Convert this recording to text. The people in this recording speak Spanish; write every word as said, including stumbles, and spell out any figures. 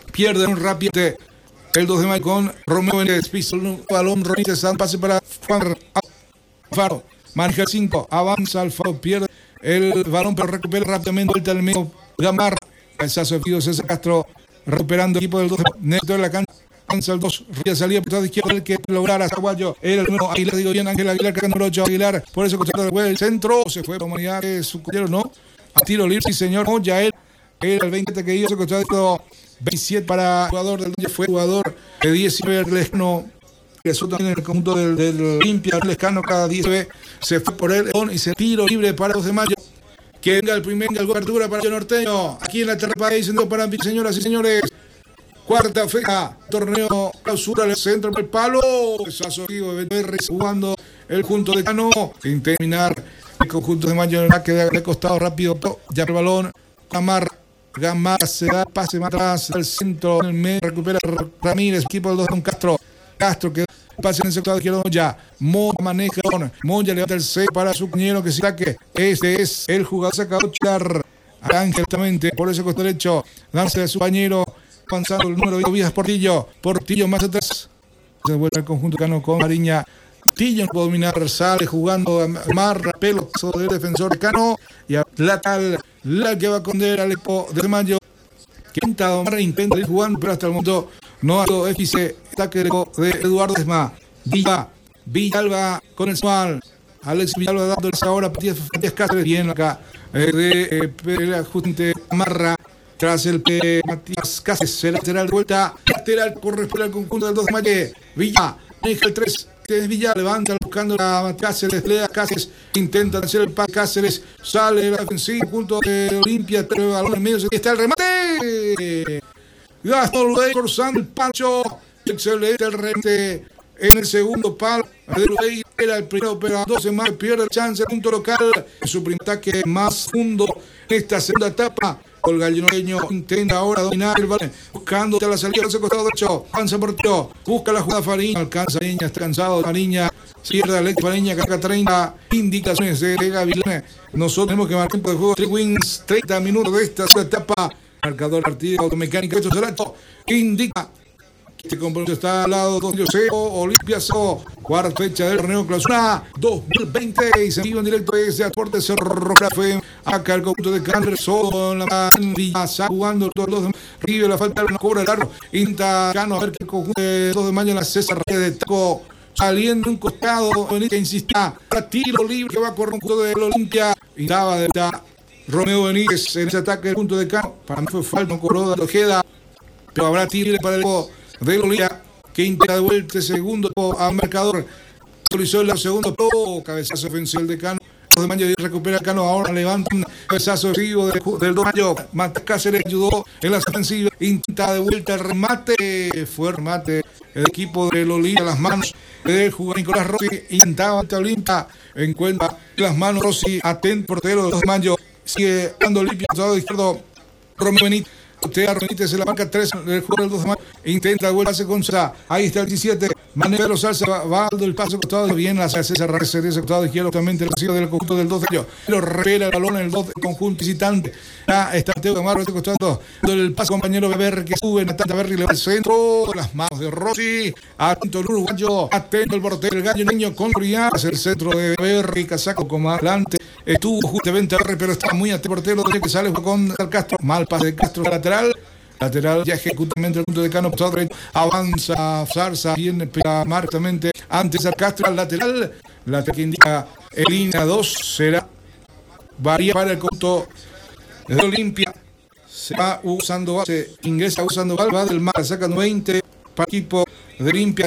pierde un rápido el dos de mayo con Romeo Benítez, piso el balón, Benítez, pase para Juan Alfaro, maneja el cinco, avanza Alfaro, pierde el balón pero recupera rápidamente, vuelta al medio, Gamarra, cabezazo de Fido César Castro, recuperando el equipo del dos de mayo, neto de la cancha. Avanza el dos, Ría salía por la izquierda, el que lograra Zaguayo, era el número Aguilar, digo bien, Ángel Aguilar, que número ocho, Aguilar, por eso contra el centro, se fue la humanidad, su compañero no, a tiro libre, sí señor, no, ya él, era el veinte que iba, se costó veintisiete para el jugador del fue jugador de diecinueve, Lescano, ingresó también en el conjunto del, del Olimpia, Lescano cada diecinueve, se fue por él, y se tiro libre para dos de mayo, que venga el primer, venga el cobertura para el norteño, aquí en la Terra País, para señoras y señores. Cuarta fecha, torneo clausura al centro del palo. Besazo de jugando el conjunto de Cano. Sin terminar, el conjunto de Mayo que de costado rápido. Ya el balón. Gamarra. Gamarra se da pase más atrás al centro. En el medio recupera Ramírez. Equipo del dos con Castro. Castro que pase en el sector izquierdo. Ya. Moya maneja. Moya levanta el seis para su compañero que se saque. Este es el jugador sacado. Char. Ángel justamente. Por ese costado derecho. Lanza de su compañero. Avanzando el número de Vías Portillo. Portillo más atrás. Se vuelve al conjunto Cano con Mariña. Portillo no puede dominar. Sale jugando. Marra pelo del defensor Cano. Y a la tal. La que va a condenar al equipo de Mayo. Que intenta Marra. Intenta ir jugando. Pero hasta el momento no ha sido F C. Ataque de Eduardo Esma. Villa. Villalba con el Sual. Alex Villalba dándole ahora a Matías Cáceres. Bien acá. Eh, de eh, justamente Marra. Tras el P. Matías Cáceres, el lateral de vuelta, lateral corresponde al conjunto del dos de mayo. Villa, maneja el tres, Villa, levanta buscando a Cáceres, le da Cáceres, intenta hacer el pase, Cáceres, sale la defensiva, junto de Olimpia, pero el balón en medio, y está el remate. Gastón Ludey forzando el pancho, excelente el remate en el segundo palo. Ludey era el primero, pero a doce más pierde el chance, punto local, en su primer ataque más fundo en esta segunda etapa. El gallinoleño intenta ahora dominar el balón, buscando la salida del costado derecho, avanza por tío, busca la jugada Fariña, alcanza Fariña, está cansado Fariña, cierra el ex Fariña, carga treinta indicaciones de Gavilán. Nosotros tenemos que marcar tiempo de juego, tres wins, treinta minutos de esta etapa, marcador partido automecánica, esto será indica. Este compromiso está al lado dos cero, Olimpia cero, cuarta fecha del torneo clausura dos mil veinte, y se vive en directo desde Aporte Cerro Café, acá el conjunto de Cáceres, solo en la Villa, jugando todos los demás, Rive la falta, no cobra el largo, Inta Cano, a ver qué conjunto de dos de mayo en la César de Taco, saliendo un costado, Benítez insista, para tiro libre que va a correr un conjunto de Olimpia, y daba de verdad Romeo Benítez en ese ataque del punto de Cano, para mí fue falta, no cobró de Ojeda, pero habrá tiro libre para el de Lolía, que intenta de vuelta el segundo a marcador, autorizó el segundo, oh, cabezazo ofensivo de Cano, dos de mayo recupera Cano, ahora levanta un cabezazo ofensivo del dos de mayo, Matías Cáceres ayudó en la ofensiva, intenta de vuelta el remate, fue el remate, el equipo de Lolía, las manos del jugador Nicolás Rossi, intentaba ante Olimpia, encuentra las manos Rossi, atento portero del dos de mayo, sigue dando limpio al lado izquierdo, Romeo Benítez. Usted Benítez se la marca tres del jugador del dos de mayo. Intenta el pase con Sa. Ahí está el diecisiete. Manuel Pedro Salsa va dando el paso costado. Bien la César Reyes de ese costado izquierdo. También el vacío del conjunto del dos de mayo. Lo repela el balón en el dos del conjunto visitante. Ya está Teo Gamarra ese costado. El paso compañero Beber que sube. Natanta Berri le va al centro. Las manos de Rossi. Atento el uruguayo. Atento el portero. El gallo niño con Brián. El centro de Berri. Casaco como adelante. Estuvo justamente Berri, pero está muy atento el portero. Que sale con Castro. Mal pase de Castro lateral. Lateral ya ejecutamente el punto de Cano, avanza Zarza, viene para marcamente antes al Castro al lateral, lateral que indica en línea dos, será varía para el conjunto de Olimpia, se va usando, se ingresa usando Alba del Mar, saca veinte para el equipo de Olimpia,